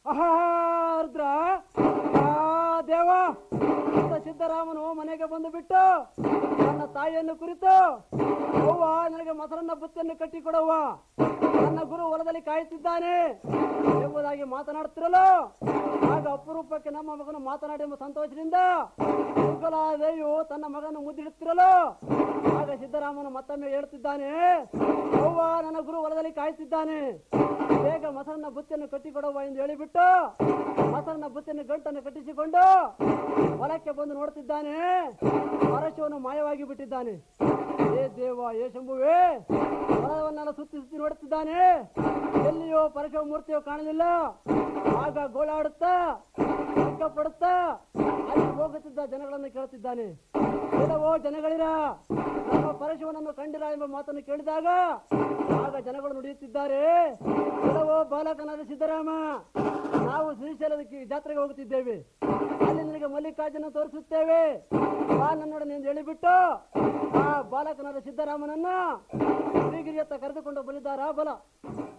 ರುದ್ರ ದೇವ ಸಿದ್ದರಾಮನು ಮನೆಗೆ ಬಂದು ಬಿಟ್ಟು ನನ್ನ ತಾಯಿಯನ್ನು ಕುರಿತು ಅವ್ವ ನನಗೆ ಮೊಸರನ್ನ ಬುತ್ತಿಯನ್ನು ಕಟ್ಟಿಕೊಡವ್ವ, ನನ್ನ ಗುರು ಹೊಲದಲ್ಲಿ ಕಾಯುತ್ತಿದ್ದಾನೆ ಎಂಬುದಾಗಿ ಮಾತನಾಡುತ್ತಿರಲು ಆಗ ಅಪರೂಪಕ್ಕೆ ನಮ್ಮ ಮಗನು ಮಾತನಾಡಿ ಎಂಬ ಸಂತೋಷದಿಂದ ದೇವಿಯು ತನ್ನ ಮಗನನ್ನು ಮುದ್ದಿಡುತ್ತಿರಲು ಆಗ ಸಿದ್ದರಾಮನು ಮತ್ತೊಮ್ಮೆ ಹೇಳುತ್ತಿದ್ದಾನೆ, ಅವ್ವ ನನ್ನ ಗುರು ಹೊಲದಲ್ಲಿ ಕಾಯುತ್ತಿದ್ದಾನೆ, ಬೇಗ ಮೊಸರನ್ನ ಬುತ್ತಿಯನ್ನು ಕಟ್ಟಿಕೊಡವ್ವ ಎಂದು ಹೇಳಿಬಿಟ್ಟು ಮೊಸರನ್ನ ಬುತ್ತಿಯನ್ನು ಗಂಟನ್ನು ಕಟ್ಟಿಸಿಕೊಂಡು ಹೊಲಕ್ಕೆ ಬಂದು ನೋಡುತ್ತಿದ್ದಾನೆ. ಪರಶುವನ್ನು ಮಾಯವಾಗಿ ಬಿಟ್ಟಿದ್ದಾನೆ. ಏ ದೇವ, ಏ ಶಂಭುವೇ, ಹೊಲವನ್ನೆಲ್ಲ ಸುತ್ತಿ ಸುತ್ತಿ ನೋಡುತ್ತಿದ್ದಾನೆ. ಎಲ್ಲಿಯೋ ಪರಶುವ ಮೂರ್ತಿಯೋ ಕಾಣಲಿಲ್ಲ. ಆಗ ಗೋಳಾಡುತ್ತಾ ದುಃಖಪಡುತ್ತಾ ಅಲ್ಲಿ ಹೋಗುತ್ತಿದ್ದ ಜನಗಳನ್ನು ಕೇಳುತ್ತಿದ್ದಾನೆ. ಕೆಲವೋ ಜನಗಳಿರ ನಮ್ಮ ಪರಶುವನನ್ನು ಕಂಡಿರ ಎಂಬ ಮಾತನ್ನು ಕೇಳಿದಾಗ ಆಗ ಜನಗಳು ನುಡಿಯುತ್ತಿದ್ದಾರೆ, ಕೆಲವೋ ಬಾಲಕನಾದ ಸಿದ್ದರಾಮ, ನಾವು ಶ್ರೀಶೈಲದ ಜಾತ್ರೆಗೆ ಹೋಗುತ್ತಿದ್ದೇವೆ, ಅಲ್ಲಿ ನಿನಗೆ ಮಲ್ಲಿಕಾರ್ಜುನ ತೋರಿಸುತ್ತೇವೆ, ಬಾ ನನ್ನೊಡನೆ ಎಂದು ಹೇಳಿಬಿಟ್ಟು ಆ ಬಾಲಕನಾದ ಸಿದ್ದರಾಮನನ್ನ ಶ್ರೀಗಿರಿಯತ್ತ ಕರೆದುಕೊಂಡು ಬಂದಿದ್ದಾರ ಬಲ.